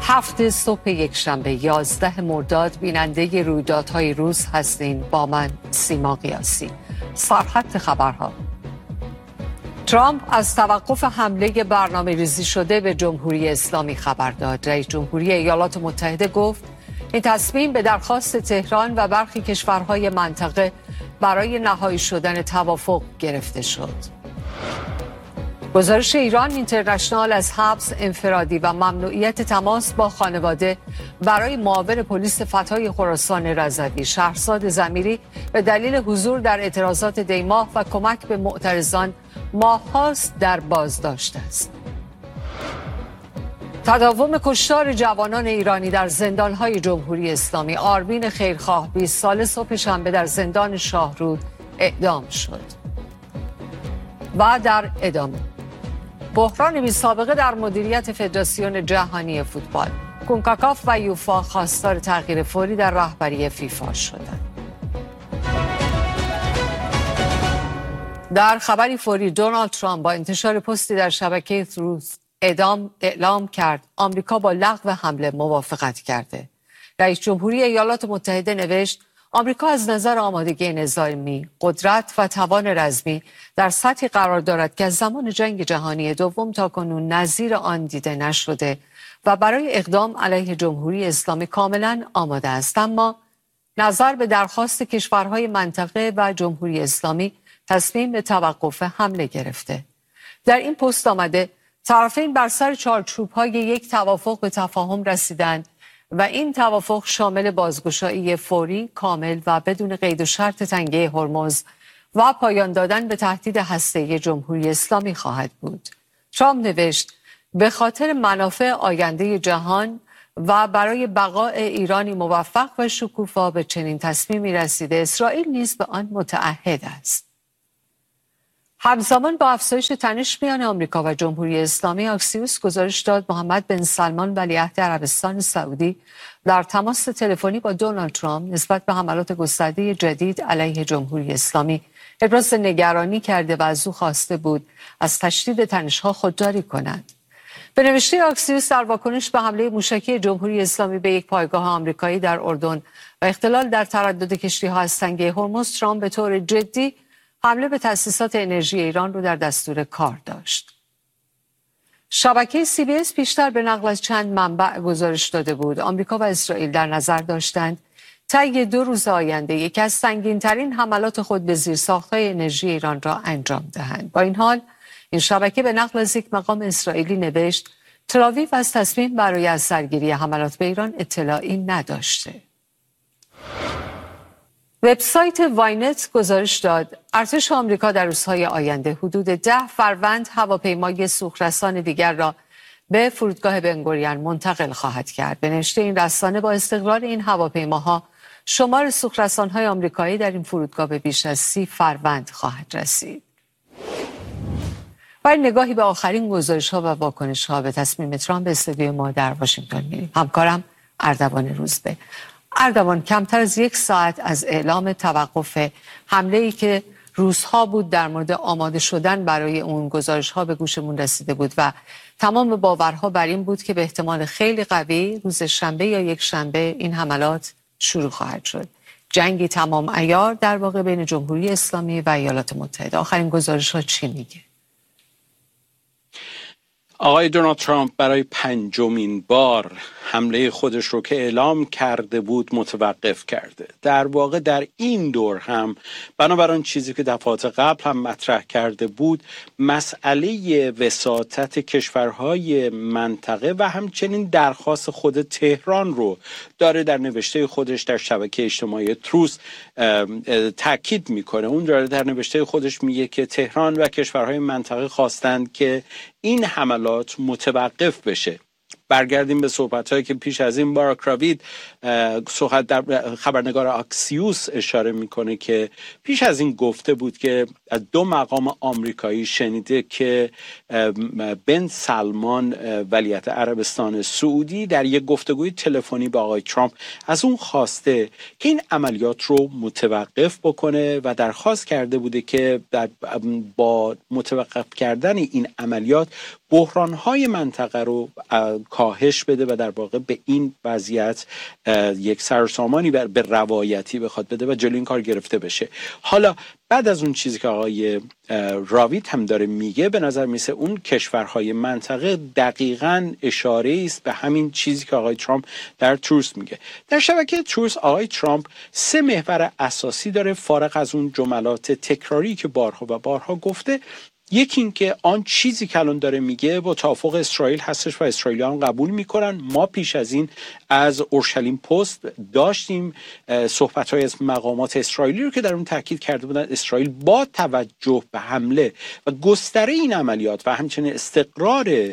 7 صبح یکشنبه 11 مرداد بیننده رویدادهای روز هستین با من سیما قیاسی. سرخط خبرها: ترامپ از توقف حمله برنامه ریزی شده به جمهوری اسلامی خبر داد. رئیس جمهوری ایالات متحده گفت این تصمیم به درخواست تهران و برخی کشورهای منطقه برای نهایی شدن توافق گرفته شد. گزارش ایران اینترنشنال از حبس انفرادی و ممنوعیت تماس با خانواده برای معاون پلیس فتای خراسان رضوی شهرزاد ضمیری به دلیل حضور در اعتراضات دیماه و کمک به معترضان ماه‌هاست در بازداشت است. تداوم کشتار جوانان ایرانی در زندان‌های جمهوری اسلامی. آرمین خیرخواه 20 ساله صبح شنبه در زندان شاهرود اعدام شد. و در ادامه بحران بی‌سابقه در مدیریت فدراسیون جهانی فوتبال. کونکاکاف و یوفا خواستار تغییر فوری در رهبری فیفا شدند. در خبری فوری دونالد ترامپ با انتشار پستی در شبکه تروث اعلام کرد آمریکا با لغو حمله موافقت کرده. رئیس جمهوری ایالات متحده نوشت آمریکا از نظر آمادگی نظامی، قدرت و توان رزمی در سطحی قرار دارد که از زمان جنگ جهانی دوم تاکنون نظیر آن دیده نشده و برای اقدام علیه جمهوری اسلامی کاملا آماده است. اما نظر به درخواست کشورهای منطقه و جمهوری اسلامی تصمیم به توقف حمله گرفته. در این پست آمده طرفین بر سر چارچوب‌های یک توافق به تفاهم رسیدند و این توافق شامل بازگشایی فوری، کامل و بدون قید و شرط تنگه هرمز و پایان دادن به تهدید هسته‌ای جمهوری اسلامی خواهد بود. ترامپ نوشت به خاطر منافع آینده جهان و برای بقای ایرانی موفق و شکوفا به چنین تصمیمی رسیده، اسرائیل نیز به آن متعهد است. همزمان با افزایش تنش میان آمریکا و جمهوری اسلامی، اکسیوس گزارش داد محمد بن سلمان ولیعهد عربستان سعودی در تماس تلفنی با دونالد ترامپ نسبت به حملات گسترده جدید علیه جمهوری اسلامی ابراز نگرانی کرده و از او خواسته بود از تشدید تنش‌ها خودداری کند. به نوشته اکسیوس در واکنش به حمله موشکی جمهوری اسلامی به یک پایگاه آمریکایی در اردن و اختلال در تردد کشتی‌ها از تنگه هرمز، ترامپ به طور جدی حمله به تأسیسات انرژی ایران رو در دستور کار داشت. شبکه CBS پیشتر به نقل از چند منبع گزارش داده بود آمریکا و اسرائیل در نظر داشتند طی 2 روز آینده یکی از سنگین‌ترین حملات خود به زیرساخت‌های انرژی ایران را انجام دهند. با این حال این شبکه به نقل از یک مقام اسرائیلی نوشت تل‌آویو از تصمیم برای از سرگیری حملات به ایران اطلاعی نداشته. وبسایت واینت گزارش داد ارتش آمریکا در روزهای آینده حدود 10 فروند هواپیمای سوخترسان دیگر را به فرودگاه بن‌گوریون منتقل خواهد کرد. به نوشته این رسانه با استقرار این هواپیماها شمار سوخترسان‌های آمریکایی در این فرودگاه به بیش از 30 فروند خواهد رسید. و نگاهی به آخرین گزارش‌ها و واکنش‌ها به تصمیم ترامپ به استودیوی ما در واشنگتن می‌ریم. همکارم اردوان روزبه. اردوان، کمتر از 1 ساعت از اعلام توقف حمله‌ای که روزها بود در مورد آماده شدن برای اون گزارش‌ها به گوشمون رسیده بود و تمام باورها بر این بود که به احتمال خیلی قوی روز شنبه یا یک شنبه این حملات شروع خواهد شد. جنگی تمام عیار در واقع بین جمهوری اسلامی و ایالات متحده. آخرین گزارش‌ها چی میگه؟ آقای دونالد ترامپ برای 5مین بار حمله خودش رو که اعلام کرده بود متوقف کرده. در واقع در این دور هم بنابراین چیزی که دفعات قبل هم مطرح کرده بود مسئله وساطت کشورهای منطقه و همچنین درخواست خود تهران رو داره در نوشته خودش در شبکه اجتماعی تروث تاکید میکنه. اون داره در نوشته خودش میگه که تهران و کشورهای منطقه خواستند که این حملات متوقف بشه. برگردیم به صحبت‌هایی که پیش از این باراک راوید خبرنگار اکسیوس اشاره میکنه که پیش از این گفته بود که از 2 مقام آمریکایی شنیده که بن سلمان ولیعهد عربستان سعودی در یک گفتگوی تلفنی با آقای ترامپ از اون خواسته که این عملیات رو متوقف بکنه و درخواست کرده بوده که با متوقف کردن این عملیات بحران‌های منطقه رو کاهش بده و در واقع به این وضعیت یک سرسامانی به روایتی بخواد بده و جلوی این کار گرفته بشه. حالا بعد از اون چیزی که آقای راویت هم داره میگه، به نظر میسه اون کشورهای منطقه دقیقاً اشاره است به همین چیزی که آقای ترامپ در تروس میگه. در شبکه تروس آقای ترامپ 3 محور اساسی داره فارغ از اون جملات تکراری که بارها و بارها گفته. یکی این که آن چیزی که الان داره میگه با توافق اسرائیل هستش و اسرائیلی‌ها هم قبول میکنن. ما پیش از این از اورشلیم پست داشتیم صحبت‌های از مقامات اسرائیلی رو که در اون تاکید کرده بودن اسرائیل با توجه به حمله و گستره این عملیات و همچنین استقرار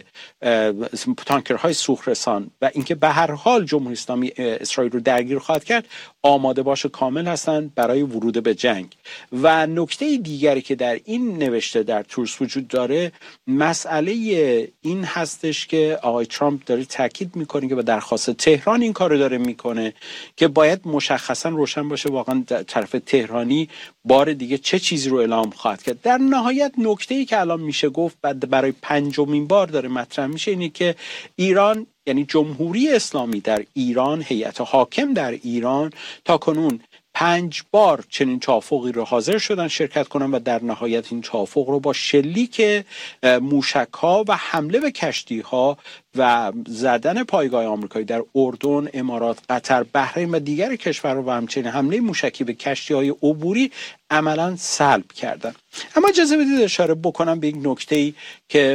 تانکرهای سوخت‌رسان و اینکه به هر حال جمهوری اسلامی اسرائیل رو درگیر خواهد کرد آماده باشه کامل هستند برای ورود به جنگ. و نکته دیگری که در این نوشته در تروس وجود داره مسئله این هستش که آقای ترامپ داره تاکید میکنه که به درخواست تهران این کارو داره میکنه که باید مشخصا روشن باشه واقعا طرف تهرانی بار دیگه چه چیزی رو اعلام خواهد کرد. در نهایت نکته‌ای که الان میشه گفت برای 5مین بار داره مطرح میشه اینه که ایران، یعنی جمهوری اسلامی در ایران، هیئت حاکم در ایران تا کنون 5 بار چنین توافقی رو حاضر شدن شرکت کنن و در نهایت این توافق رو با شلیک موشک‌ها و حمله به کشتی‌ها و زدن پایگاه آمریکایی در اردن، امارات، قطر، بحرین و دیگر کشورها و همچنین حمله موشکی به کشتی‌های عبوری عملاً سلب کردن. اما اجازه بدید اشاره بکنم به یک نکته‌ای که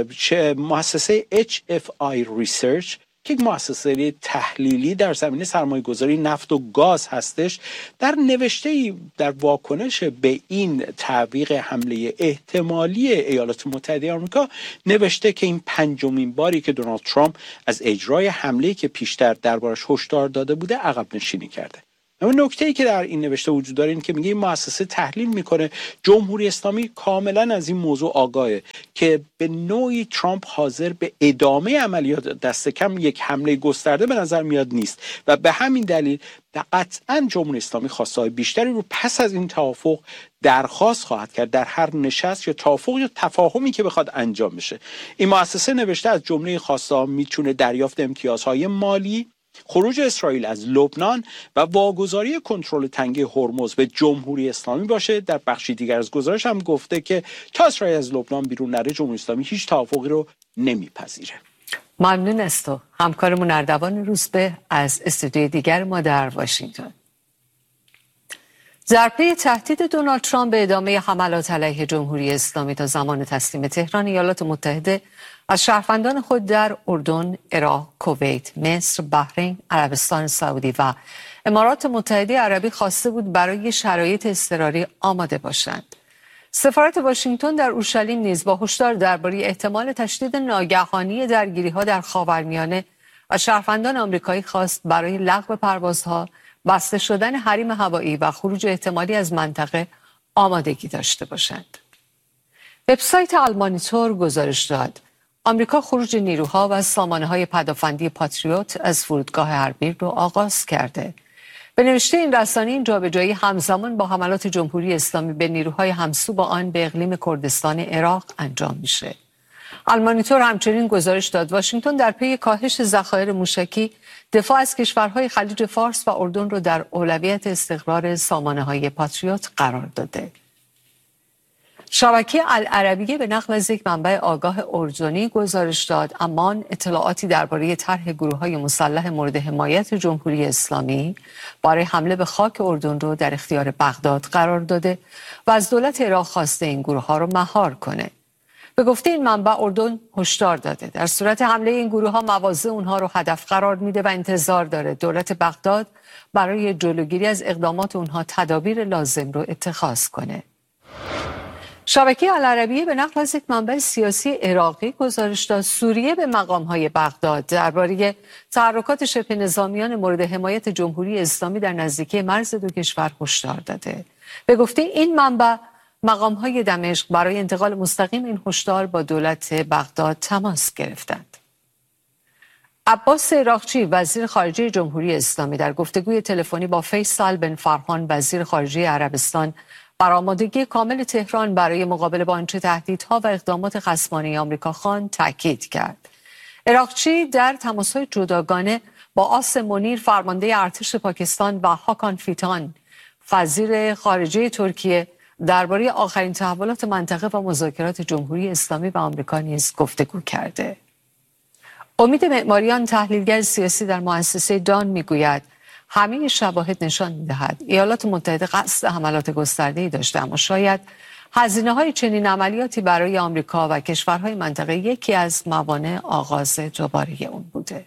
مؤسسه HFI Research که یک مؤسسه تحلیلی در زمینه سرمایه‌گذاری نفت و گاز هستش، در نوشته‌ای در واکنش به این تعویق حمله احتمالی ایالات متحده آمریکا نوشته که این 5مین باری که دونالد ترامپ از اجرای حمله‌ای که پیشتر دربارش هشدار داده بوده عقب نشینی کرده. اما نکته‌ای که در این نوشته وجود داره این که میگه این مؤسسه تحلیل میکنه جمهوری اسلامی کاملا از این موضوع آگاهه که به نوعی ترامپ حاضر به ادامه عملیات دست کم یک حمله گسترده به نظر میاد نیست و به همین دلیل قطعا جمهوری اسلامی خواستهای بیشتری رو پس از این توافق درخواست خواهد کرد در هر نشست یا توافق یا تفاهمی که بخواد انجام بشه. این مؤسسه نوشته از جمله خواسته‌ها میتونه دریافت امتیازهای مالی، خروج اسرائیل از لبنان و واگذاری کنترل تنگه هرمز به جمهوری اسلامی باشه. در بخشی دیگر از گزارش هم گفته که تا اسرائیل از لبنان بیرون نره جمهوری اسلامی هیچ توافقی رو نمیپذیره. ممنون از تو همکارمون اردوان روزبه از استودیوی دیگر ما در واشنگتن. در پی تهدید دونالد ترامپ به ادامه حملات علیه جمهوری اسلامی تا زمان تسلیم تهران، ایالات متحده از شهروندان خود در اردن، عراق، کویت، مصر، بحرین، عربستان سعودی و امارات متحده عربی خواسته بود برای شرایط اضطراری آماده باشند. سفارت واشنگتن در اورشلیم نیز با هشدار درباره احتمال تشدید ناگهانی درگیری‌ها در خاورمیانه و شهروندان آمریکایی خواست برای لغو پروازها، بسته شدن حریم هوایی و خروج احتمالی از منطقه آمادگی داشته باشند. وبسایت المانیتور گزارش داد آمریکا خروج نیروها و سامانه‌های پدافندی پاتریوت از فرودگاه اربیل رو آغاز کرده. به نوشته این رسانه این جابجایی همزمان با حملات جمهوری اسلامی به نیروهای همسو با آن به اقلیم کردستان عراق انجام میشه. المانیتور همچنین گزارش داد واشنگتن در پی کاهش ذخایر موشکی دفاع از کشورهای خلیج فارس و اردن رو در اولویت استقرار سامانه‌های پاتریوت قرار داده. شبکه العربیه به نقل از یک منبع آگاه اردنی گزارش داد امان اطلاعاتی درباره طرح گروه‌های مسلح مورد حمایت جمهوری اسلامی برای حمله به خاک اردن رو در اختیار بغداد قرار داده و از دولت عراق خواسته این گروه‌ها رو مهار کنه. به گفته این منبع اردن هشدار داده در صورت حمله این گروه‌ها مواضع اونها رو هدف قرار میده و انتظار داره دولت بغداد برای جلوگیری از اقدامات اونها تدابیر لازم رو اتخاذ کنه. شبکه العربیه به نقل از یک منبع سیاسی عراقی گزارش داد سوریه به مقام‌های بغداد درباره تحرکات شبه نظامیان مورد حمایت جمهوری اسلامی در نزدیکی مرز دو کشور هشدار داده. به گفته این منبع مقام‌های دمشق برای انتقال مستقیم این هشدار با دولت بغداد تماس گرفتند. عباس عراقچی وزیر خارجه جمهوری اسلامی در گفتگوی تلفنی با فیصل بن فرحان وزیر خارجه عربستان بر آمادگی کامل تهران برای مقابله با آنچه تهدیدها و اقدامات خصمانه آمریکا خواند تاکید کرد. عراقچی در تماس‌های جداگانه با آسم منیر فرمانده ارتش پاکستان و هاکان فیتان وزیر خارجه ترکیه درباره آخرین تحولات منطقه و مذاکرات جمهوری اسلامی و آمریکا نیز گفتگو کرده. امید معماریان تحلیلگر سیاسی در مؤسسه دان میگوید همه شواهد نشان می‌دهد ایالات متحده قصد حملات گسترده‌ای داشته، اما شاید هزینه‌های چنین عملیاتی برای آمریکا و کشورهای منطقه یکی از موانع آغاز دوباره اون بوده.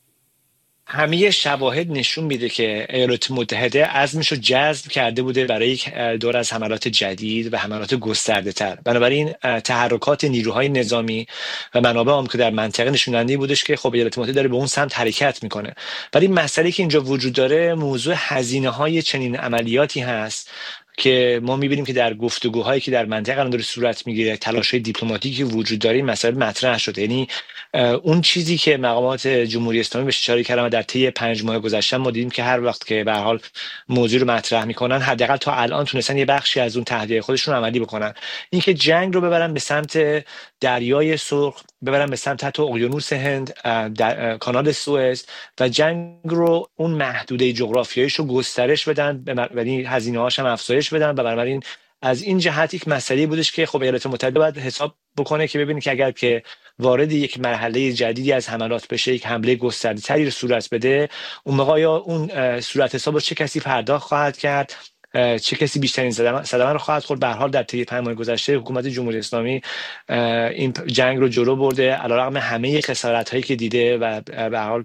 همه شواهد نشون میده که ایالات متحده عزمش رو جذب کرده بوده برای یک دور از حملات جدید و حملات گسترده تر. بنابراین تحرکات نیروهای نظامی و منابع آمریکا در منطقه نشوننده بودش که خب ایالات متحده داره به اون سمت حرکت میکنه. ولی مسئله که اینجا وجود داره موضوع هزینه‌های چنین عملیاتی هست که ما می‌بینیم که در گفتگوهایی که در منطقه قرار داره صورت میگیره، تلاش‌های دیپلماتیکی وجود داره، این مسئله مطرح شده. یعنی اون چیزی که مقامات جمهوری اسلامی بهش اشاره کردن و در طی 5 ماه گذشته ما دیدیم که هر وقت که به هر حال موضوع رو مطرح میکنن حداقل تا الان تونستن یه بخشی از اون تهدیدهای خودشون عملی بکنن. اینکه جنگ رو ببرن به سمت دریای سرخ، ببرن به سمت حتی اقیانوس هند، کانال سوئز و جنگ رو اون محدوده جغرافیاییش رو گسترش بدن، یعنی هزینه‌هاش هم افزایش بدن. و بنابراین از این جهت یک مسئله بودش که خب ایالات متحده باید حساب بکنه که ببینید که اگر که وارد یک مرحله جدیدی از حملات بشه، یک حمله گسترده‌تری رو صورت بده، اون موقع یا اون صورت حساب رو چه کسی پرداخت خواهد کرد، چه کسی بیشترین صدمه رو خواهد خورد. به هر حال در طی 5 ماه گذشته حکومت جمهوری اسلامی این جنگ رو جلو برده علیرغم همه خسارت‌هایی که دیده و به هر حال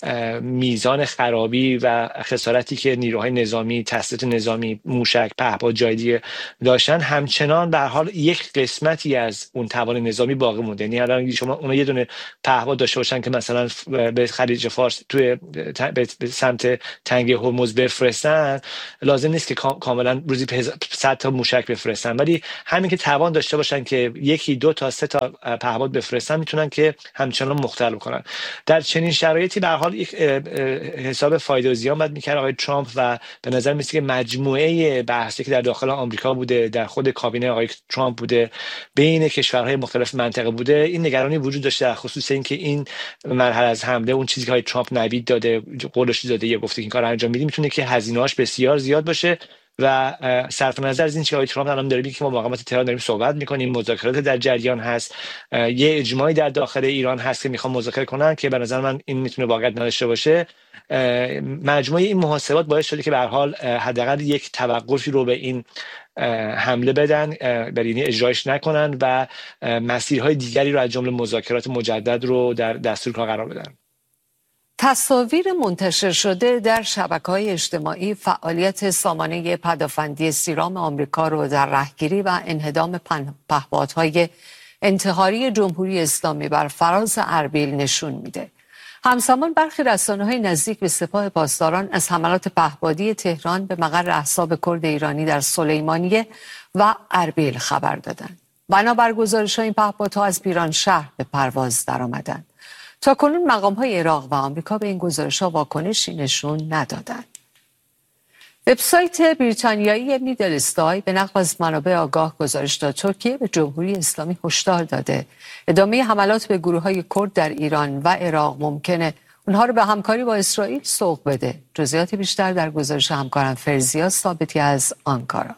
میزان خرابی و خسارتی که نیروهای نظامی، تسلیحات نظامی، موشک، پهپاد جای دیگه داشتن، همچنان به هر حال یک قسمتی از اون توان نظامی باقی مونده. یعنی الان شما اون یه دونه پهپاد داشته باشن که مثلا به خلیج فارس توی به سمت تنگه هرمز بفرستن، لازم نیست که کاملا روزی 100 تا موشک بفرستن، ولی همین که توان داشته باشن که 1 2 تا 3 تا پهپاد بفرستن میتونن که همچنان مختل کنن. در چنین شرایطی به هر حال یک حساب فایده و زیان باید میکرد آقای ترامپ و به نظر میاد که مجموعه بحثی که در داخل آمریکا بوده، در خود کابینه آقای ترامپ بوده، بین کشورهای مختلف منطقه بوده، این نگرانی وجود داشته در خصوص اینکه این مرحله از حمله، اون چیزی که آقای ترامپ نوید داده، قولش داده یا گفته که این کارو انجام میدیم، میتونه که هزینه‌اش بسیار زیاد باشه. و صرف نظر از این که آقای ترامپ الان داره میگه که ما با مقامات تهران داریم صحبت میکنیم، مذاکرات در جریان هست، یه اجماعی در داخل ایران هست که میخوان مذاکره کنن که به نظر من این میتونه واقعیت نداشته باشه. مجموعه این محاسبات باعث شده که به هر حال حداقل یک توقفی رو به این حمله بدن، برای اجرایش نکنن و مسیرهای دیگری رو از جمله مذاکرات مجدد رو در دستور کار قرار بدن. تصاویر منتشر شده در شبکه‌های اجتماعی فعالیت سامانه پدافندی سیرام آمریکا رو در رهگیری و انهدام پهپادهای انتحاری جمهوری اسلامی بر فراز اربیل نشون میده. همزمان برخی رسانه‌های نزدیک به سپاه پاسداران از حملات پهپادی تهران به مقر احزاب کرد ایرانی در سلیمانیه و اربیل خبر دادند. بنابر گزارش‌ها این پهپادها از پیرانشهر به پرواز درآمدند. تاکنون مقام‌های عراق و آمریکا به این گزارش‌ها واکنشی نشون ندادند. وبسایت بریتانیایی میدل استای به نقل از منابع آگاه گزارش داد ترکیه به جمهوری اسلامی هشدار داده ادامه حملات به گروه‌های کرد در ایران و عراق ممکنه اونها رو به همکاری با اسرائیل سوق بده. جزئیات بیشتر در گزارش همکارم فرزیا ثابتی از آنکارا.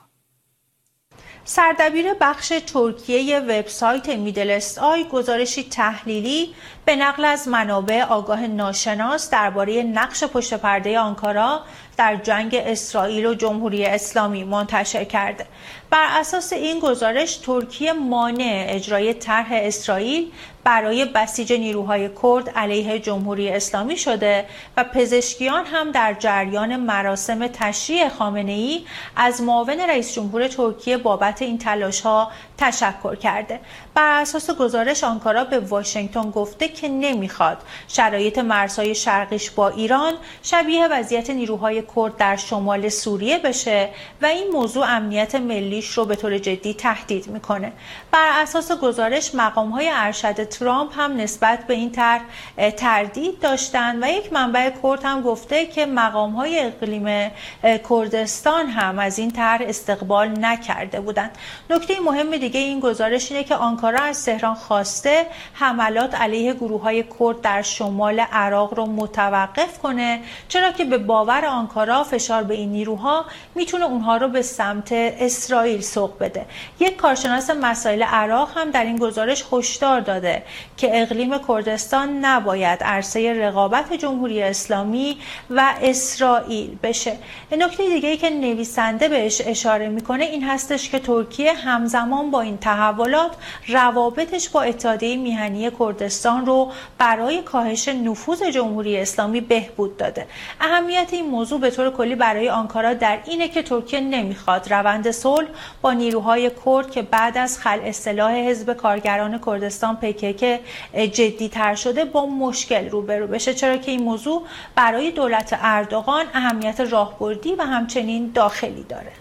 سردبیر بخش ترکیه وبسایت میدل استای گزارشی تحلیلی به نقل از منابع آگاه ناشناس درباره نقش پشت پرده آنکارا در جنگ اسرائیل و جمهوری اسلامی منتشر کرده. بر اساس این گزارش ترکیه مانع اجرای طرح اسرائیل برای بسیج نیروهای کرد علیه جمهوری اسلامی شده و پزشکیان هم در جریان مراسم تشییع خامنه‌ای از معاون رئیس جمهور ترکیه بابت این تلاش‌ها تشکر کرده. بر اساس گزارش آنکارا به واشنگتن گفته که نمیخواد شرایط مرزهای شرقیش با ایران شبیه وضعیت نیروهای کرد در شمال سوریه بشه و این موضوع امنیت ملیش رو به طور جدی تهدید میکنه. بر اساس گزارش مقام‌های ارشد ترامپ هم نسبت به این طرح تردید داشتن و یک منبع کرد هم گفته که مقام‌های اقلیم کردستان هم از این طرح استقبال نکرده بودند. نکته مهم دیگه این گزارش اینه که آنکارا از تهران خواسته حملات علیه گروه‌های کرد در شمال عراق رو متوقف کنه، چرا که به باور آنکارا فشار به این نیروها میتونه اونها رو به سمت اسرائیل سوق بده. یک کارشناس مسائل عراق هم در این گزارش هشدار داده که اقلیم کردستان نباید عرصه رقابت جمهوری اسلامی و اسرائیل بشه. نکته دیگه‌ای که نویسنده بهش اشاره میکنه این هستش که ترکیه همزمان با این تحولات روابطش با اتحادیه میهنی کردستان رو برای کاهش نفوذ جمهوری اسلامی بهبود داده. اهمیت این موضوع به طور کلی برای آنکارا در اینه که ترکیه نمیخواد روند صلح با نیروهای کرد که بعد از خلع سلاح حزب کارگران کردستان PKK جدی‌تر شده با مشکل روبرو بشه، چرا که این موضوع برای دولت اردوغان اهمیت راهبردی و همچنین داخلی داره.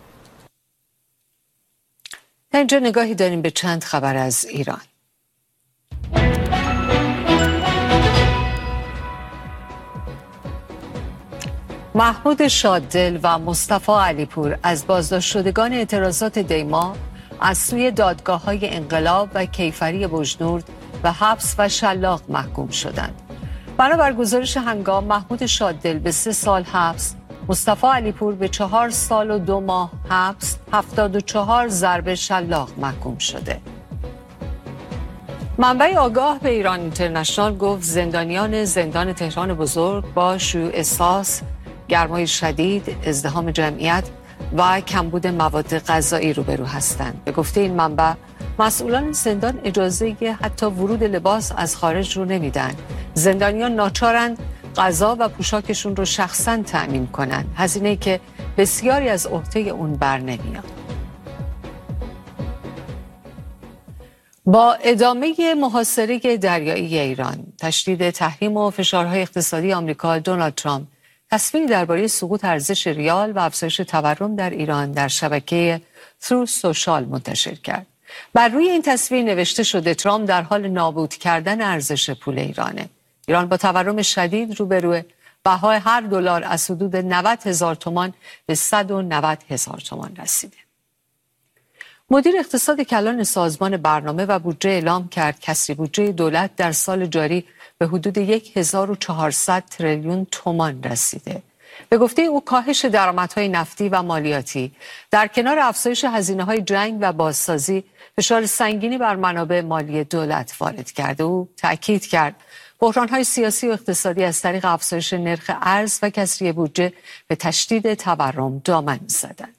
اینجا نگاهی داریم به چند خبر از ایران. محمود شاددل و مصطفی علیپور از بازداشت شدگان اعتراضات دیما از سوی دادگاه‌های انقلاب و کیفری بجنورد و حبس و شلاق محکوم شدند. بنابر گزارش هنگام محمود شاددل به 3 سال حبس، مصطفی علیپور به 4 سال و 2 ماه حبس، 74 ضرب شلاق محکوم شده. منبع آگاه به ایران اینترنشنال گفت زندانیان زندان تهران بزرگ با شیوع احساس، گرمای شدید، ازدحام جمعیت و کمبود مواد غذایی روبرو هستند. به گفته این منبع مسئولان زندان اجازه حتی ورود لباس از خارج رو نمیدن. زندانیان ناچارند غذا و پوشاکشون رو شخصاً تأمین کنن، هزینه‌ای که بسیاری از عهده اون بر نمیاد. با ادامه محاصره دریایی ایران، تشدید تحریم و فشارهای اقتصادی آمریکا، دونالد ترامپ تصویری درباره سقوط ارزش ریال و افزایش تورم در ایران در شبکه تروث سوشال منتشر کرد. بر روی این تصویر نوشته شده ترامپ در حال نابود کردن ارزش پول ایرانه. ایران با تورم شدید روبروه، بهای هر دلار از حدود 90,000 تومان به 190,000 تومان رسیده. مدیر اقتصاد کلان سازمان برنامه و بودجه اعلام کرد کسری بودجه دولت در سال جاری به حدود 1400 تریلیون تومان رسیده. به گفته او کاهش درآمدهای نفتی و مالیاتی در کنار افزایش هزینه‌های جنگ و بازسازی فشار سنگینی بر منابع مالی دولت وارد کرده. او تأکید کرد بحران‌های سیاسی و اقتصادی از طریق افزایش نرخ ارز و کسری بودجه به تشدید تورم دامن زدند.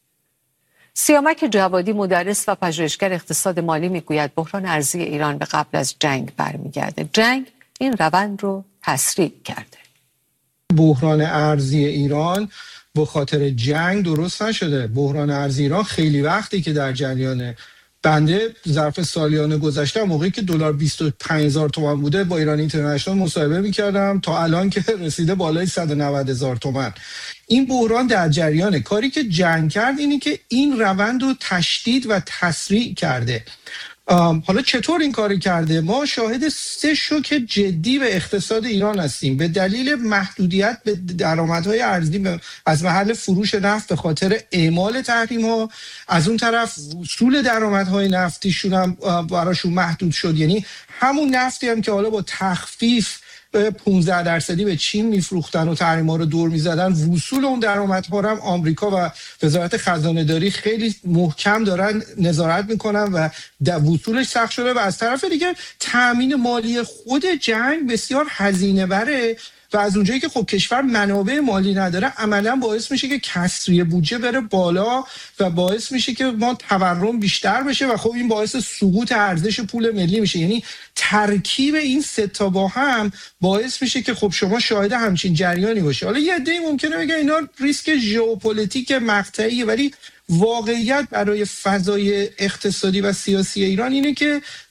سیامک جوادی مدرس و پژوهشگر اقتصاد مالی میگوید بحران ارزی ایران به قبل از جنگ برمیگرده. جنگ این روند رو تسریع کرده. بحران ارزی ایران به خاطر جنگ درست نشده. بحران ارزی ایران خیلی وقتی که در جریان بنده ظرف سالیان گذشته موقعی که دلار 25,000 تومان بوده با ایران اینترنشنال مصاحبه می‌کردم تا الان که رسیده بالای 190,000 تومان. این بحران در جریانه. کاری که جنگ کرد اینی که این روند رو تشدید و تسریع کرده. حالا چطور این کاری کرده؟ ما شاهد 3 شوک جدی به اقتصاد ایران هستیم به دلیل محدودیت به درآمدهای ارزی از محل فروش نفت به خاطر اعمال تحریم‌ها. از اون طرف وصول درآمدهای نفتیشون هم براشون محدود شد، یعنی همون نفتی هم که حالا با تخفیف 15% به چین میفروختن و تحریم‌ها رو دور می‌زدن، وصول اون درآمدها رو هم آمریکا و وزارت خزانه‌داری خیلی محکم دارن نظارت میکنن و وصولش سخت شده. و از طرف دیگه تأمین مالی خود جنگ بسیار هزینه بره و از اونجایی که خب کشور منابع مالی نداره عملا باعث میشه که کسری بودجه بره بالا و باعث میشه که ما تورم بیشتر بشه و خب این باعث سقوط ارزش پول ملی میشه. یعنی ترکیب این 3 تا با هم باعث میشه که خب شما شاهد همچین جریانی باشه. حالا یه عده‌ای ممکنه بگن اینا ریسک ژئوپلیتیک مقطعیه، ولی واقعیت برای فضای اقتصادی و سیاسی ایران اینه که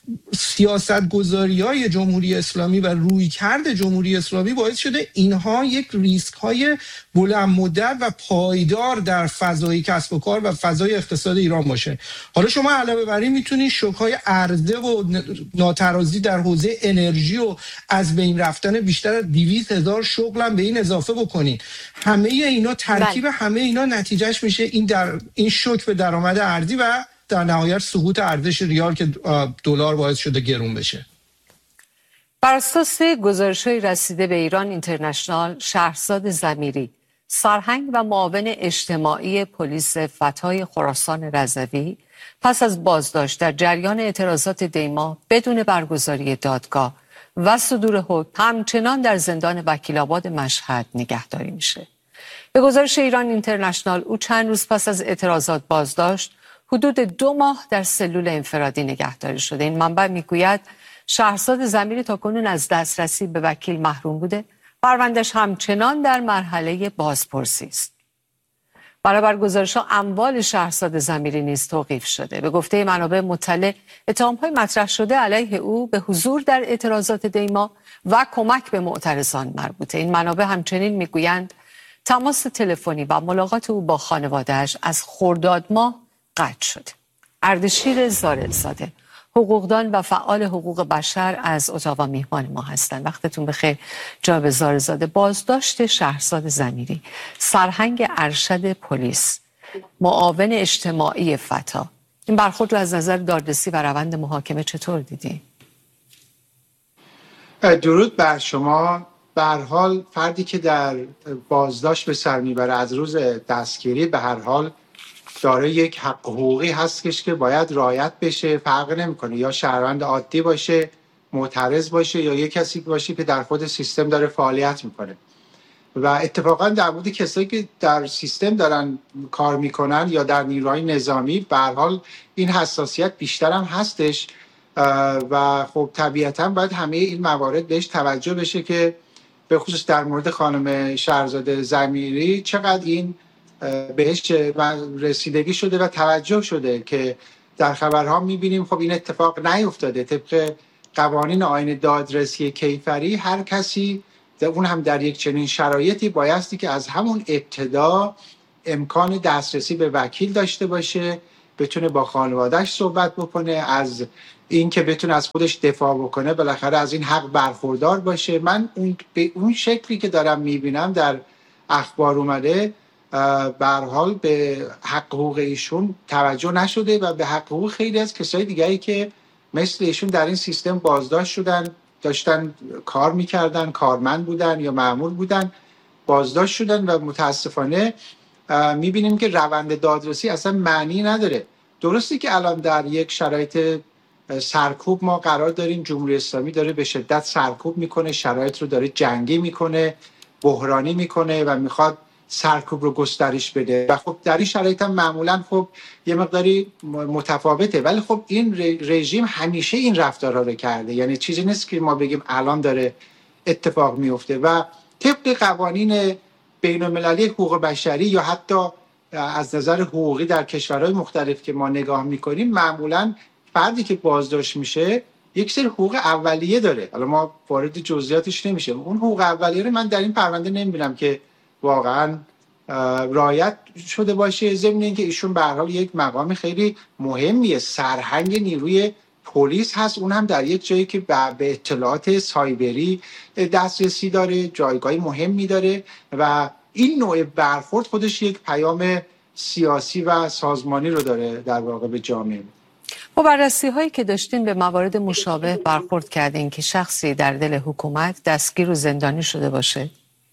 سیاستگذاری‌های جمهوری اسلامی و رویکرد جمهوری اسلامی باعث شده اینها یک ریسک‌های بلند مدت و پایدار در فضای کسب و کار و فضای اقتصاد ایران باشه. حالا شما علاوه بر این میتونید شوک‌های عرضه و ناترازی در حوزه انرژی و از بین رفتن بیشتر از 200,000 شغل هم به این اضافه بکنید. همه اینا ترکیب همه اینا نتیجهش میشه این شوک به درآمد ارزی و در نهایت سقوط ارزش ریال که دلار باعث شده گرون بشه. بر اساس گزارش‌های رسیده به ایران اینترنشنال، شهرزاد ضمیری، سرهنگ و معاون اجتماعی پلیس فتای خراسان رضوی پس از بازداشت در جریان اعتراضات دیما بدون برگزاری دادگاه و صدور حکم همچنان در زندان وکیل‌آباد مشهد نگهداری میشه. به گزارش ایران اینترنشنال، او چند روز پس از اعتراضات بازداشت حدود 2 ماه در سلول انفرادی نگهداری شده. این منبع میگوید شهرزاد ضمیری تاکنون از دسترسی به وکیل محروم بوده. پرونده‌اش همچنان در مرحله بازپرسی است. برابر گزارش‌ها اموال شهرزاد ضمیری نیز توقیف شده. به گفته منابع مطلع، اتهام‌های مطرح شده علیه او به حضور در اعتراضات دیما و کمک به معترضان مربوطه. این منابع همچنین میگویند تماس تلفنی و ملاقات او با خانواده‌اش از خرداد ماه قطع شده. اردشیر زارعزاده، حقوقدان و فعال حقوق بشر، از اتاوا میهمان ما هستند. وقتتون بخیر جناب زارعزاده. بازداشت شهرزاد ضمیری، سرهنگ ارشد پلیس، معاون اجتماعی فتا، این برخورد رو از نظر دادرسی و روند محاکمه چطور دیدی؟ درود بر شما. به هر حال فردی که در بازداشت به سر میبره از روز دستگیری به هر حال داره یک حق حقوقی هستش که باید رعایت بشه. فرق نمیکنه یا شهروند عادی باشه، معترض باشه، یا یک کسی باشه که در خود سیستم داره فعالیت میکنه. و اتفاقا در مورد کسایی که در سیستم دارن کار میکنن یا در نیروهای نظامی به هر حال این حساسیت بیشتر هم هستش و خب طبیعتا باید همه این موارد بهش توجه بشه که به خصوص در مورد خانم شهرزاد ضمیری چقدر این بهش رسیدگی شده و توجه شده که در خبرها میبینیم خب این اتفاق نیفتاده. طبق قوانین آیین دادرسی کیفری هر کسی اون هم در یک چنین شرایطی بایستی که از همون ابتدا امکان دسترسی به وکیل داشته باشه، بتونه با خانواده‌اش صحبت بکنه، از این که بتونه از خودش دفاع بکنه، بالاخره از این حق برخوردار باشه. من به اون شکلی که دارم میبینم در اخبار اومده به هر حال به حق حقوق ایشون توجه نشده و به حق حقوق خیلی از کسای دیگری که مثل ایشون در این سیستم بازداشت شدن، داشتن کار میکردن، کارمند بودن یا مأمور بودن، بازداشت شدن و متاسفانه میبینیم که روند دادرسی اصلا معنی نداره. درسته که الان در یک شرایط سرکوب ما قرار داریم، جمهوری اسلامی داره به شدت سرکوب میکنه، شرایط رو داره جنگی میکنه، بحرانی میکنه و میخواد سرکوب رو گسترش بده و خب در این شرایط هم معمولا خب یه مقداری متفاوته، ولی خب این رژیم همیشه این رفتارها رو کرده. یعنی چیزی نیست که ما بگیم الان داره اتفاق میفته و طبق قوانین بین المللی حقوق بشری یا حتی از نظر حقوقی در کشورهای مختلف که ما نگاه میکنیم، معمولا فردی که بازداشت میشه یک سری حقوق اولیه داره. حالا ما وارد جزئیاتش نمیشه. اون حقوق اولیه رو من در این پرونده نمیبینم که واقعا رعایت شده باشه، ضمن اینکه ایشون به هر حال یک مقام خیلی مهمیه، سرهنگ نیروی پلیس هست، اون هم در یک جایی که به اطلاعات سایبری دسترسی داره، جایگاه مهمی داره و این نوع برخورد خودش یک پیام سیاسی و سازمانی رو داره در واقع به جامعه. با بررسی هایی که داشتین به موارد مشابه برخورد کردین که شخصی در دل حکومت دستگیر و زندانی شده باشه؟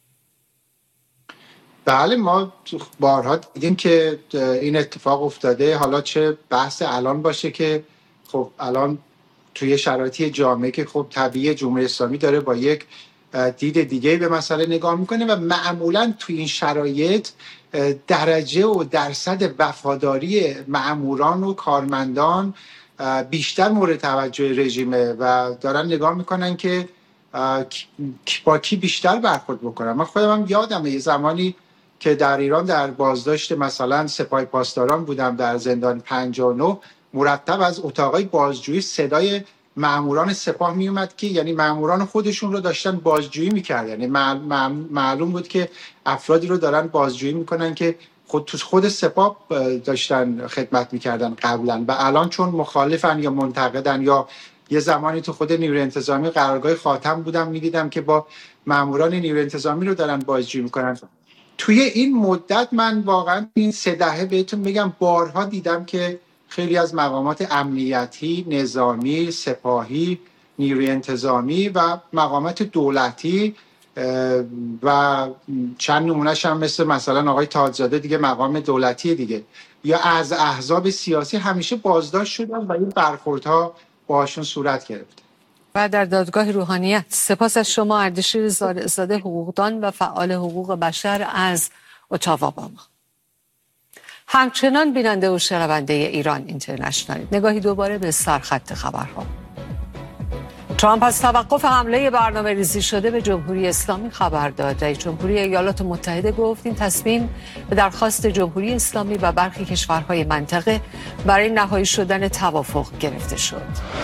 بله، ما بارها دیدیم که این اتفاق افتاده. حالا چه بحث الان باشه که خب الان توی شرایطی جامعه که خب طبیعی جمهوری اسلامی داره با یک دید دیگه به مسئله نگاه میکنه و معمولا توی این شرایط درجه و درصد وفاداری مأموران و کارمندان بیشتر مورد توجه رژیمه و دارن نگاه میکنن که با کی بیشتر برخورد بکنن. من خودم هم یادمه یه زمانی که در ایران در بازداشت مثلا سپاه پاسداران بودم در زندان 59، مرتب از اتاقای بازجویی صدای ماموران سپاه میومد که یعنی ماموران خودشون رو داشتن بازجویی میکردن. یعنی معلوم بود که افرادی رو دارن بازجویی میکنن که خود سپاه داشتن خدمت میکردن قبلا و الان چون مخالفن یا منتقدن یا یه زمانی تو خود نیروی انتظامی قرارگاه خاتم بودم میدیدم که با ماموران نیروی انتظامی رو دارن بازجویی میکنن. توی این مدت من واقعا این 3 دهه بهتون میگم بارها دیدم که خیلی از مقامات امنیتی، نظامی، سپاهی، نیروی انتظامی و مقامات دولتی و چند نمونهش هم مثلا آقای تاجزاده دیگه مقام دولتی دیگه یا از احزاب سیاسی همیشه بازداشت شدن و این برخوردها باهاشون صورت گرفت. و در دادگاه روحانیت سپاس از شما اردشیر زاده، حقوقدان و فعال حقوق بشر از اتاوا با ما. همچنان بیننده و شنونده ایران اینترنشنال، نگاهی دوباره به سرخط خبرها. ترامپ از توقف حمله برنامه ریزی شده به جمهوری اسلامی خبر داد. رئیس جمهوری ایالات متحده گفت این تصمیم به درخواست جمهوری اسلامی و برخی کشورهای منطقه برای نهایی شدن توافق گرفته شد.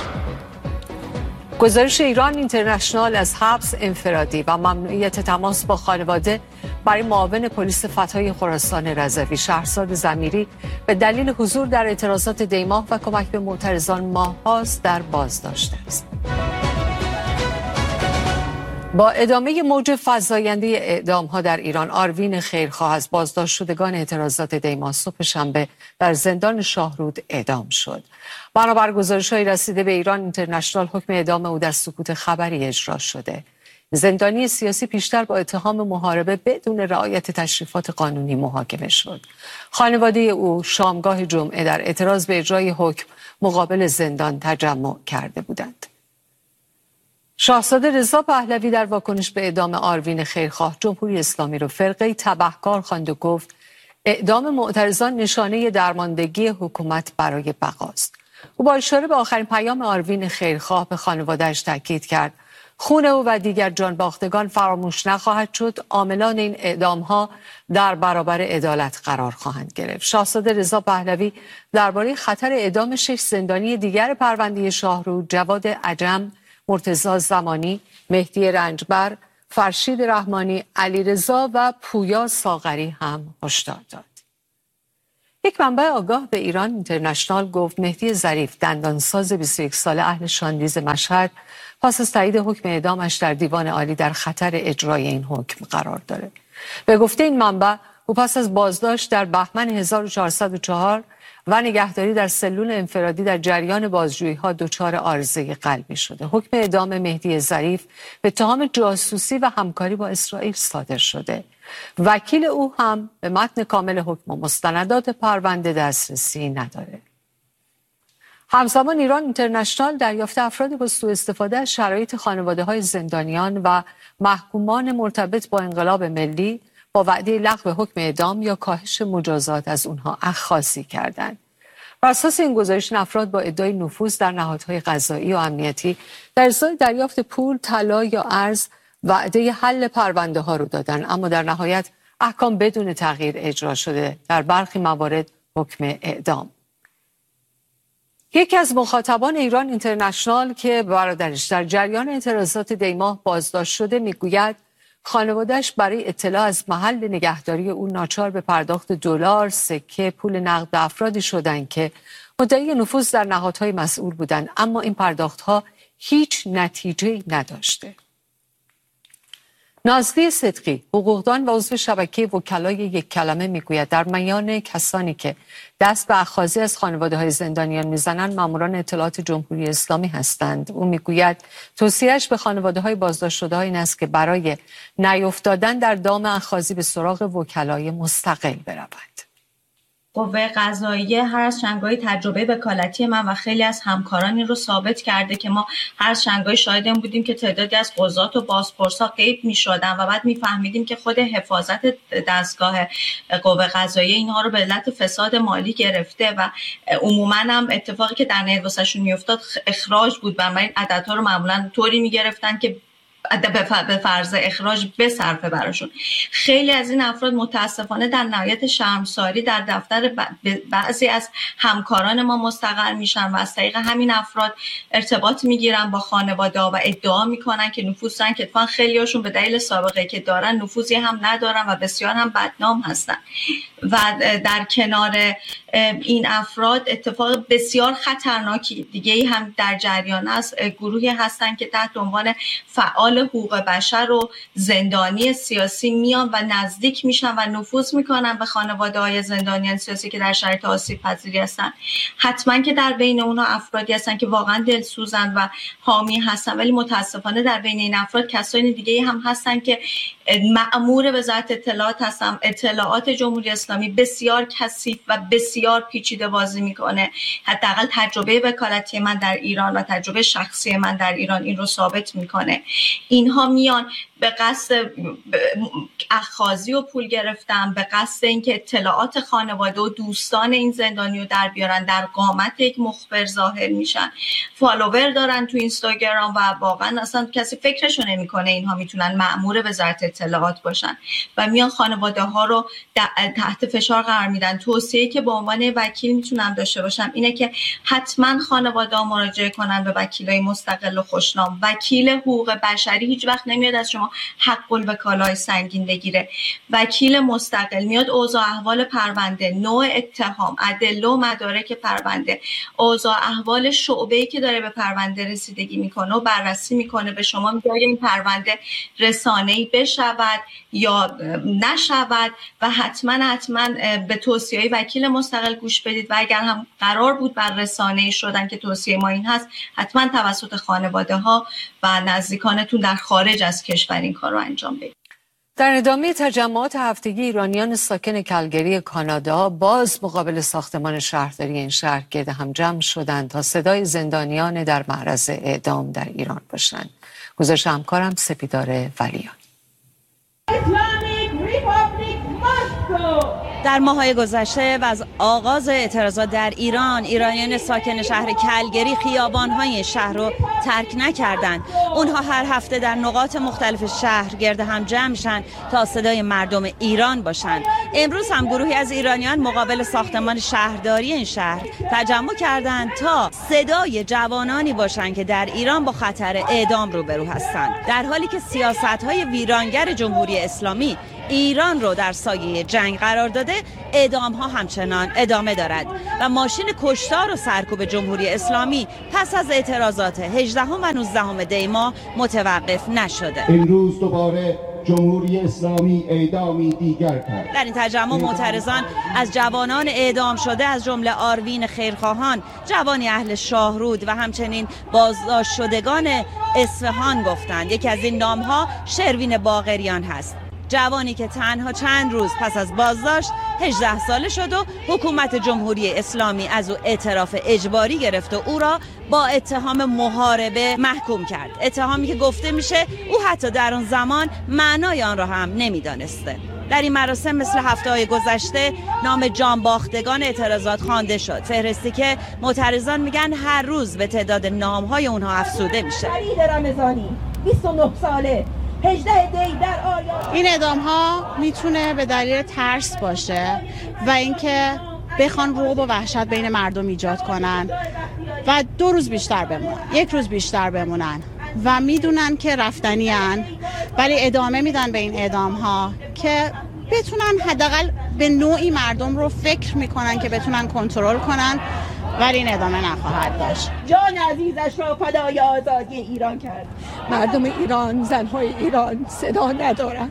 گزارش ایران اینترنشنال از حبس انفرادی و ممنوعیت تماس با خانواده برای معاون پلیس فتحای خراسان رضوی شهرزاد ضمیری به دلیل حضور در اعتراضات دیماه و کمک به معترضان ماه‌هاست در بازداشت است. با ادامه موج فزاینده اعدام‌ها در ایران، آروین خیرخواه از بازداشت شدگان اعتراضات دیماه صبح شنبه در زندان شاهرود اعدام شد. بنابر گزارش‌های رسیده به ایران اینترنشنال، حکم اعدام او در سکوت خبری اجرا شده. زندانی سیاسی پیشتر با اتهام محاربه بدون رعایت تشریفات قانونی محاکمه شد. خانواده او شامگاه جمعه در اعتراض به اجرای حکم مقابل زندان تجمع کرده بودند. شاهزاده رضا پهلوی در واکنش به اعدام آروین خیرخواه جمهوری اسلامی را فرقه تبهکار خواند و گفت اعدام معترضان نشانه درماندگی حکومت برای بقاست. او با اشاره به آخرین پیام آروین خیرخواه به خانواده‌اش تاکید کرد خون او و دیگر جانباختگان فراموش نخواهد شد. عاملان این اعدام‌ها در برابر عدالت قرار خواهند گرفت. شاهزاده رضا پهلوی درباره خطر اعدام 6 زندانی دیگر پرونده شاهرود، جواد عجم، مرتضی زمانی، مهدی رنجبر، فرشید رحمانی، علیرضا و پویا ساغری هم هشدار داد. یک منبع آگاه به ایران اینترنشنال گفت مهدی ظریف، دندانساز 21 ساله اهل شاندیز مشهد، پس از تایید حکم اعدامش در دیوان عالی در خطر اجرای این حکم قرار دارد. به گفته این منبع، او پس از بازداشت در بهمن 1404 و نگهداری در سلول انفرادی در جریان بازجویی‌ها دچار عارضه قلبی شده. حکم اعدام مهدی ظریف به اتهام جاسوسی و همکاری با اسرائیل صادر شده. وکیل او هم به متن کامل حکم و مستندات پرونده دسترسی نداره. همزمان ایران اینترنشنال دریافت افرادی با سوء استفاده از شرایط خانواده‌های زندانیان و محکومان مرتبط با انقلاب ملی با وعده لغو حکم اعدام یا کاهش مجازات از اونها اخاذی کردند. بر اساس این گزارش، افراد با ادعای نفوذ در نهادهای قضایی و امنیتی در ازای دریافت پول، طلا یا ارز وعده حل پرونده ها رو دادن، اما در نهایت احکام بدون تغییر اجرا شده، در برخی موارد حکم اعدام. یکی از مخاطبان ایران اینترنشنال که برادرش در جریان اعتراضات دیماه بازداشت شده میگوید خانواده‌اش برای اطلاع از محل نگهداری او ناچار به پرداخت دلار، سکه، پول نقد به افرادی شدند که مدعی نفوذ در نهادهای مسئول بودند، اما این پرداخت‌ها هیچ نتیجه‌ای نداشته. نازلی صدقی، حقوقدان و عضو شبکه وکلای یک کلمه میگوید در میان کسانی که دست به اخاذی از خانواده‌های زندانیان میزنند ماموران اطلاعات جمهوری اسلامی هستند. او میگوید توصیه‌اش به خانواده‌های بازداشت شده این است که برای نیفتادن در دام اخاذی به سراغ وکلای مستقل بروند. قوه قضاییه هر از شنگای تجربه وکالتی من و خیلی از همکاران این رو ثابت کرده که ما هر از شنگای شاهد این بودیم که تعدادی از قضات و بازپرسا غیب می‌شدن و بعد می‌فهمیدیم که خود حفاظت دستگاه قوه قضاییه اینها رو به علت فساد مالی گرفته و عموماً هم اتفاقی که در نهاد واسهشون میافتاد اخراج بود و این عددها رو معمولاً طوری می‌گرفتن که به فرض اخراج بصرفه براشون. خیلی از این افراد متاسفانه در نهایت شرمساری در دفتر بعضی از همکاران ما مستقر میشن و از طریق همین افراد ارتباط میگیرن با خانواده و ادعا میکنن که نفوذ دارن، که اتفاقا خیلی هاشون به دلیل سابقه که دارن نفوذی هم ندارن و بسیار هم بدنام هستن. و در کنار این افراد اتفاق بسیار خطرناکی دیگه ای هم در جریان است. گروهی هستن که تحت عنوان فعال حقوق بشر و زندانی سیاسی میان و نزدیک میشن و نفوذ میکنن به خانواده های زندانیان سیاسی که در شرایط آسیب پذیری هستن. حتما که در بین اونها افرادی هستن که واقعا دلسوزن و حامی هستن، ولی متاسفانه در بین این افراد کسانی دیگه هم هستن که مأمور وزارت اطلاعات هستن. اطلاعات جمهوری اسلامی بسیار کثیف و بسیار پیچیده بازی میکنه. حداقل تجربه وکالتی من در ایران و تجربه شخصی من در ایران این رو ثابت میکنه. اینها میان به قصد اخاذی و پول گرفتن، به قصد اینکه اطلاعات خانواده و دوستان این زندانی رو در بیارن، در قامت یک مخبر ظاهر میشن، فالوور دارن تو اینستاگرام و واقعا اصلا کسی فکرشو نمیکنه اینها میتونن مأمور وزارت اطلاعات باشن و میان خانواده ها رو تحت فشار قرار میدن. توصیه‌ای که به عنوان وکیل میتونم داشته باشم اینه که حتما خانواده ها مراجعه کنن به وکیلای مستقل و خوشنام. وکیل حقوق بشری هیچ وقت نمیاد از شما حق الوکالای سنگین بگیره. وکیل مستقل میاد اوضاع احوال پرونده، نوع اتهام، ادله و مدارک پرونده، اوضاع احوال شعبه‌ای که داره به پرونده رسیدگی میکنه و بررسی میکنه. به شما میگه این پرونده رسانه‌ای بشود یا نشود و حتما به توصیه‌های وکیل مستقل گوش بدید و اگر هم قرار بود بر رسانه‌ای شدن که توصیه ما این هست، حتما توسط خانواده ها و نزدیکانتون در خارج از کشور این کار رو انجام بدید. در ادامه تجمعات هفتگی ایرانیان ساکن کلگری کانادا باز مقابل ساختمان شهرداری این شهر گرد هم جمع شدند تا صدای زندانیان در معرض اعدام در ایران باشند. گزارش همکارم سپیدار ولیان. در ماه‌های گذشته و از آغاز اعتراضات در ایران، ایرانیان ساکن شهر کلگری خیابان‌های شهر رو ترک نکردند. اونها هر هفته در نقاط مختلف شهر گرد هم جمع میشن تا صدای مردم ایران باشند. امروز هم گروهی از ایرانیان مقابل ساختمان شهرداری این شهر تجمع کردند تا صدای جوانانی باشند که در ایران با خطر اعدام روبرو هستند. در حالی که سیاست‌های ویرانگر جمهوری اسلامی ایران رو در سایه جنگ قرار داده، اعدام ها همچنان ادامه دارد و ماشین کشتار و سرکوب جمهوری اسلامی پس از اعتراضات 18 و 19 دی ماه متوقف نشده. امروز دوباره جمهوری اسلامی اعدامی دیگر کرد. در این تجمع معترضان از جوانان اعدام شده از جمله آروین خیرخواهان، جوانی اهل شاهرود و همچنین بازداشت شدگان اصفهان گفتند. یکی از این نامها شروین باقریان هست، جوانی که تنها چند روز پس از بازداشت 18 ساله شد و حکومت جمهوری اسلامی از او اعتراف اجباری گرفت و او را با اتهام محاربه محکوم کرد. اتهامی که گفته میشه او حتی در اون زمان معنای آن را هم نمیدانسته. در این مراسم مثل هفته‌های گذشته نام جانباختگان اعتراضات خوانده شد، فهرستی که معترضان میگن هر روز به تعداد نام‌های اونها افزوده میشه. فرید رمضانی 29 ساله 18 دی در آیات. این اعدام ها میتونه به دلیل ترس باشه و اینکه بخوان رعب و وحشت بین مردم ایجاد کنن و 2 روز بیشتر بمونن، 1 روز بیشتر بمونن و میدونن که رفتنی هن، ولی ادامه میدن به این اعدام ها که بتونن حداقل به نوعی مردم رو فکر میکنن که بتونن کنترل کنن، ولی این ادامه نخواهد داشت. جان عزیزش را فدای آزادی ایران کرد. مردم ایران، زنهای ایران صدا ندارن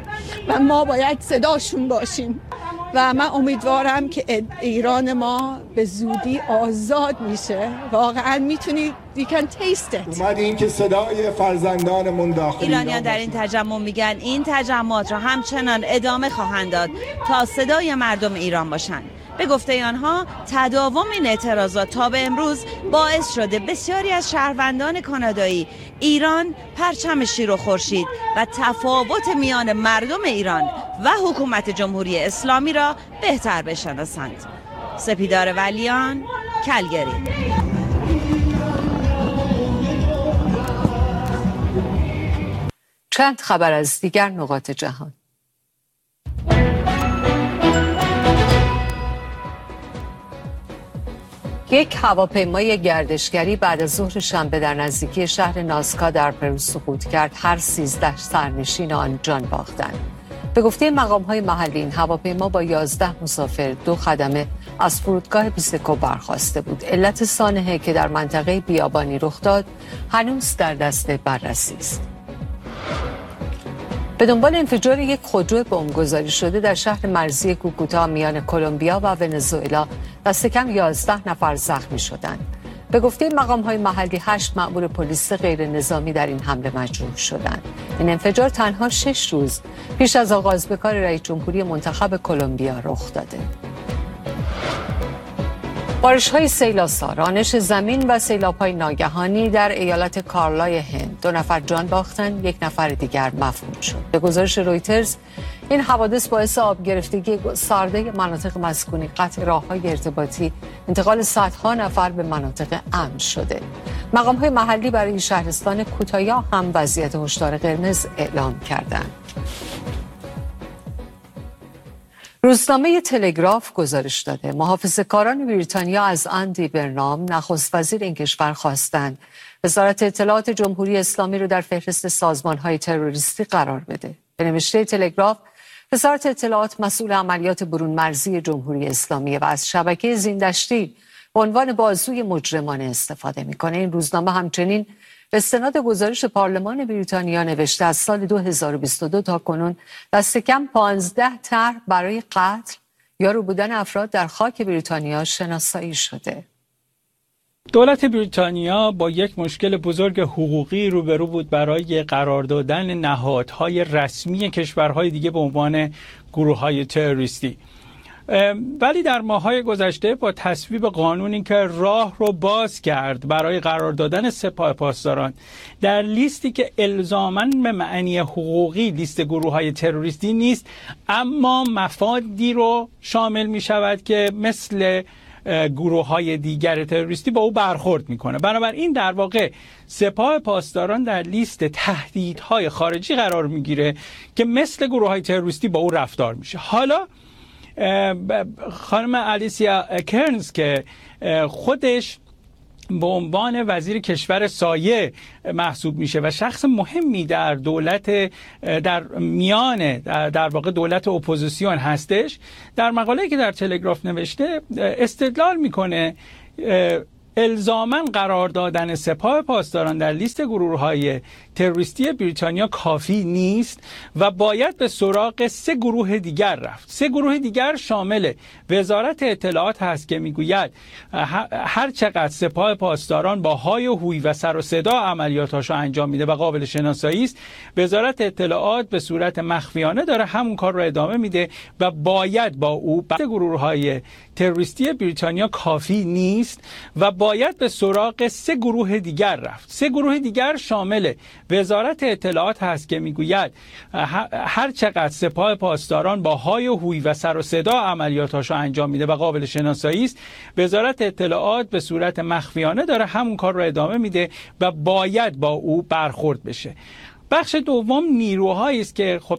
و ما باید صداشون باشیم و من امیدوارم که ایران ما به زودی آزاد میشه. واقعا میتونی you can taste it. اومدیم که صدای فرزندانمون داخل ایرانیان در این تجمع میگن این تجمعات را همچنان ادامه خواهند داد تا صدای مردم ایران باشند. به گفته آنها تداوم این اعتراضات تا به امروز باعث شده بسیاری از شهروندان کانادایی ایران پرچم شیر و خورشید و تفاوت میان مردم ایران و حکومت جمهوری اسلامی را بهتر بشناسند. سپیدار ولیان، کلگری. چند خبر از دیگر نقاط جهان. یک هواپیمای گردشگری بعد از ظهر شنبه در نزدیکی شهر نازکا در پرو سقوط کرد. هر 13 سرنشین آن جان باختند. به گفته مقام‌های محلی این هواپیما با 11 مسافر 2 خدمه از فرودگاه بیسکو برخاسته بود. علت سانحه که در منطقه بیابانی رخ داد هنوز در دست بررسی است. به دنبال انفجار یک خودرو بمبگذاری شده در شهر مرزی کوکوتا میان کلمبیا و ونزوئلا دست کم 11 نفر زخمی شدند. به گفته مقام‌های محلی 8 مأمور پلیس غیر نظامی در این حمله مجروح شدند. این انفجار تنها 6 روز پیش از آغاز به کار رئیس جمهوری منتخب کلمبیا رخ داده. بارش‌های سیل‌آسا، رانش زمین و سیلاب‌های ناگهانی در ایالت کارلای هند 2 نفر جان باختند، 1 نفر دیگر مفقود شد. به گزارش رویترز این حوادث باعث آب گرفتگی گسترده مناطق مسکونی، قطع راه‌های ارتباطی، انتقال صدها نفر به مناطق امن شده. مقام‌های محلی برای شهرستان کوتایا هم وضعیت هشدار قرمز اعلام کردند. روزنامه تلگراف گزارش داده محافظه‌کاران بریتانیا از اندی برنام نخست وزیر این کشور خواستند وزارت اطلاعات جمهوری اسلامی رو در فهرست سازمان‌های تروریستی قرار بده. به نوشته تلگراف وزارت اطلاعات مسئول عملیات برون مرزی جمهوری اسلامی و از شبکه زیندشتی به عنوان بازوی مجرمانه استفاده می‌کنه. این روزنامه همچنین به استناد گزارش پارلمان بریتانیا نوشته از سال 2022 تا کنون دست کم 15 طرح برای قتل یا رو بودن افراد در خاک بریتانیا شناسایی شده. دولت بریتانیا با یک مشکل بزرگ حقوقی روبرو بود برای قرار دادن نهادهای رسمی کشورهای دیگه به عنوان گروه‌های تروریستی. ولی در ماه‌های گذشته با تصویب قانونی که راه رو باز کرد برای قرار دادن سپاه پاسداران در لیستی که الزاماً به معنی حقوقی لیست گروه‌های تروریستی نیست، اما مفادی رو شامل می‌شود که مثل گروه‌های دیگر تروریستی با او برخورد می‌کنه. بنابراین در واقع سپاه پاسداران در لیست تهدیدهای خارجی قرار می‌گیره که مثل گروه‌های تروریستی با او رفتار میشه. حالا خانم الیسیا کرنز که خودش به عنوان وزیر کشور سایه محسوب میشه و شخص مهمی در دولت در میان در واقع دولت اپوزیسیون هستش، در مقاله‌ای که در تلگراف نوشته استدلال میکنه الزاماً قرار دادن سپاه پاسداران در لیست گروه‌های تروریستی بریتانیا کافی نیست و باید به سراغ 3 گروه دیگر رفت. 3 گروه دیگر شامل وزارت اطلاعات هست که میگوید هر چقدر سپاه پاسداران با های و هوی و سر و صدا عملیاتاشو انجام میده و قابل شناسایی است، وزارت اطلاعات به صورت مخفیانه داره همون کار رو ادامه میده و باید با او گروه‌های تروریستی بریتانیا کافی نیست و باید به سراغ 3 گروه دیگر رفت. 3 گروه دیگر شامل وزارت اطلاعات هست که میگوید هر چقدر سپاه پاسداران با های و هوی و سر و صدا عملیاتاشو انجام میده و قابل شناسایی است، وزارت اطلاعات به صورت مخفیانه داره همون کار رو ادامه میده و باید با او برخورد بشه. بخش دوم نیروهایی است که خب